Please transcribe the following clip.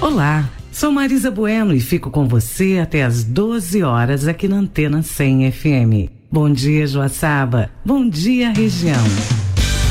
Olá, sou Marisa Bueno e fico com você até às 12 horas aqui na Antena 100 FM. Bom dia, Joaçaba. Bom dia, região.